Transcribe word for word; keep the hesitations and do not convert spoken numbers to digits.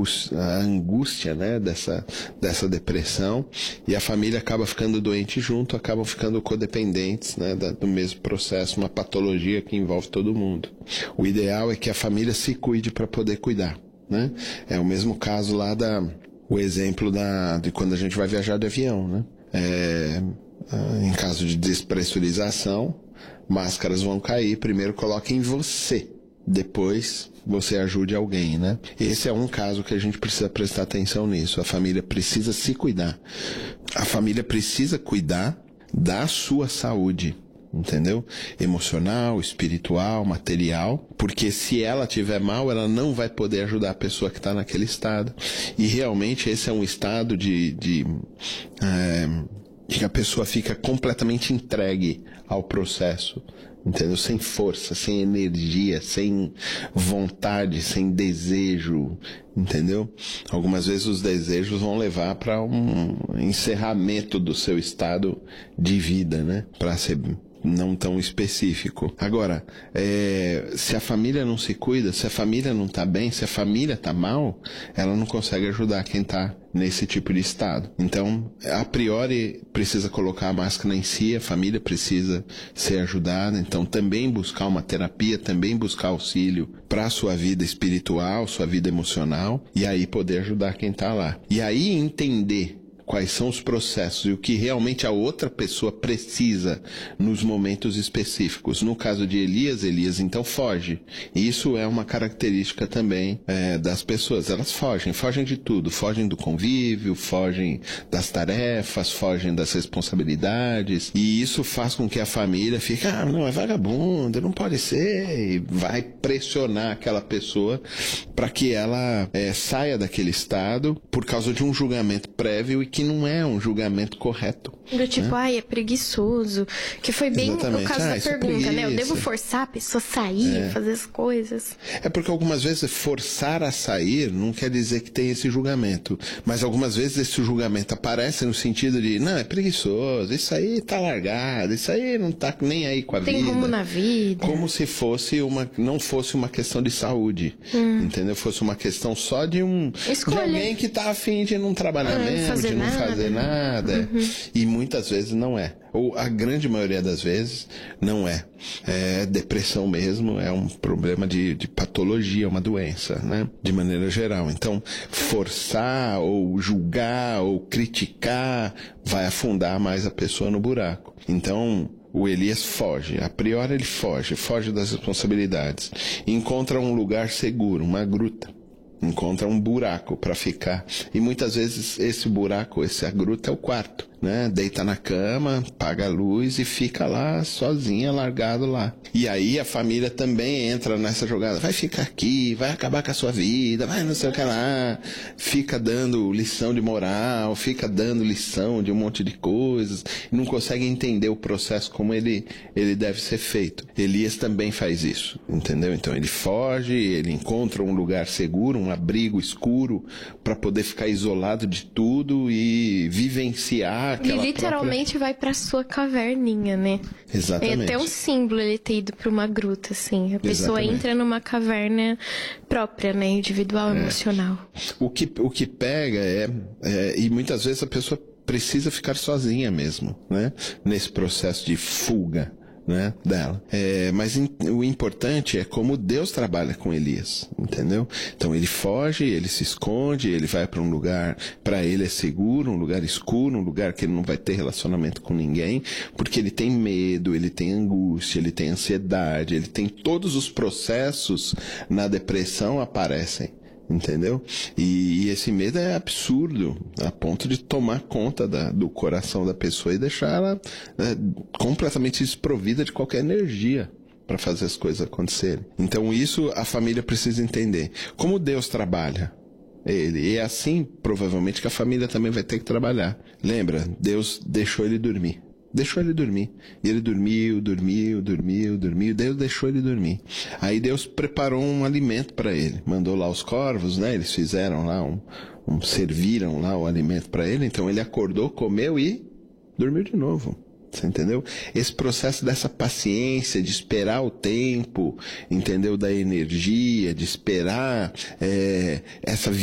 a angústia, né, dessa, dessa depressão, e a família acaba ficando doente junto, acabam ficando codependentes, né, da, do mesmo processo, uma patologia que envolve todo mundo. O ideal é que a família se cuide para poder cuidar, né? É o mesmo caso lá da, o exemplo da, de quando a gente vai viajar de avião, né? É, em caso de despressurização, máscaras vão cair, primeiro coloque em você, depois você ajude alguém, né? Esse é um caso que a gente precisa prestar atenção nisso. A família precisa se cuidar. A família precisa cuidar da sua saúde, entendeu? Emocional, espiritual, material, porque se ela estiver mal, ela não vai poder ajudar a pessoa que está naquele estado. E realmente esse é um estado de... de é, que a pessoa fica completamente entregue ao processo, entendeu? Sem força, sem energia, sem vontade, sem desejo, entendeu? Algumas vezes os desejos vão levar para um encerramento do seu estado de vida, né? Para ser não tão específico. Agora, é, se a família não se cuida, se a família não está bem, se a família está mal, ela não consegue ajudar quem está nesse tipo de estado. Então, a priori, precisa colocar a máscara em si, a família precisa ser ajudada, então também buscar uma terapia, também buscar auxílio para a sua vida espiritual, sua vida emocional, e aí poder ajudar quem está lá. E aí entender quais são os processos e o que realmente a outra pessoa precisa nos momentos específicos. No caso de Elias, Elias então foge. Isso é uma característica também é, das pessoas. Elas fogem, fogem de tudo. Fogem do convívio, fogem das tarefas, fogem das responsabilidades. E isso faz com que a família fique, ah, não, é vagabundo, não pode ser. E vai pressionar aquela pessoa para que ela é, saia daquele estado por causa de um julgamento prévio e que não é um julgamento correto. Do tipo, né? Ai, é preguiçoso. Que foi bem Exatamente. o caso ah, da pergunta, é né? Eu devo forçar a pessoa a sair, é. fazer as coisas. É porque algumas vezes forçar a sair não quer dizer que tem esse julgamento. Mas algumas vezes esse julgamento aparece no sentido de, não, é preguiçoso, isso aí tá largado, isso aí não tá nem aí com a tem vida. Tem rumo na vida. Como se fosse uma, não fosse uma questão de saúde. Hum. Entendeu? Fosse uma questão só de um... Escolha. De alguém que tá afim de não trabalhar hum, mesmo, de não nada. fazer nada. Uhum. E muitas vezes não é. Ou a grande maioria das vezes não é. É depressão mesmo, é um problema de, de patologia, uma doença, né? De maneira geral. Então, forçar ou julgar ou criticar vai afundar mais a pessoa no buraco. Então, o Elias foge, a priori ele foge, foge das responsabilidades. Encontra um lugar seguro, uma gruta. Encontra um buraco para ficar. E muitas vezes esse buraco, essa gruta é o quarto, né? Deita na cama, apaga a luz e fica lá sozinha, largado lá. E aí a família também entra nessa jogada. Vai ficar aqui, vai acabar com a sua vida, vai não sei o que lá. Fica dando lição de moral, fica dando lição de um monte de coisas. E não consegue entender o processo como ele, ele deve ser feito. Elias também faz isso, entendeu? Então ele foge, ele encontra um lugar seguro, um abrigo escuro para poder ficar isolado de tudo e vivenciar aquela Ele literalmente própria... vai pra sua caverninha, né? Exatamente. É até um símbolo ele ter ido pra uma gruta, assim. A pessoa Exatamente. Entra numa caverna própria, né? Individual, é. emocional. O que, o que pega é, é... E muitas vezes a pessoa precisa ficar sozinha mesmo, né? Nesse processo de fuga, né, dela. É, mas in, o importante é como Deus trabalha com Elias, entendeu? Então ele foge, ele se esconde, ele vai para um lugar, para ele é seguro, um lugar escuro, um lugar que ele não vai ter relacionamento com ninguém, porque ele tem medo, ele tem angústia, ele tem ansiedade, ele tem todos os processos na depressão aparecem. Entendeu? E, e esse medo é absurdo, a ponto de tomar conta da, do coração da pessoa e deixar ela é, completamente desprovida de qualquer energia para fazer as coisas acontecerem. Então isso a família precisa entender. Como Deus trabalha? Ele, e é assim, provavelmente, que a família também vai ter que trabalhar. Lembra? Deus deixou ele dormir. Deixou ele dormir. E ele dormiu, dormiu, dormiu, dormiu. Deus deixou ele dormir. Aí Deus preparou um alimento para ele. Mandou lá os corvos, né? Eles fizeram lá, um, um, serviram lá o alimento para ele. Então ele acordou, comeu e dormiu de novo. Você entendeu? Esse processo dessa paciência, de esperar o tempo, entendeu? Da energia, de esperar é, essa